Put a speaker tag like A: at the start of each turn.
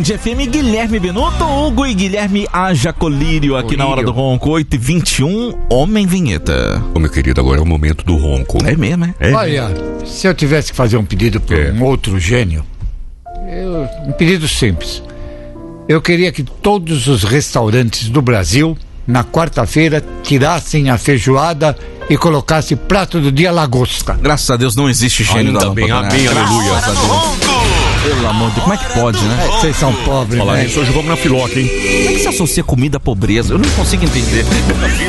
A: Band FM, Guilherme Benuto, Hugo e Guilherme Haja Colírio aqui na Hora do Ronco, 8h21, Homem Vinheta.
B: Ô, meu querido, agora é o momento do ronco.
A: É mesmo, é?
C: Olha, se eu tivesse que fazer um pedido para um outro gênio, um pedido simples. Eu queria que todos os restaurantes do Brasil, na quarta-feira, tirassem a feijoada e colocassem prato do dia lagosta.
A: Graças a Deus não existe gênio da lâmpada.
B: Amém, aleluia.
A: Pelo amor de Deus, como é que pode, né?
C: Vocês são pobres,
B: Falar
C: né?
B: isso, hoje vamos na filoca, hein?
A: Como é que se associa comida à pobreza? Eu não consigo entender.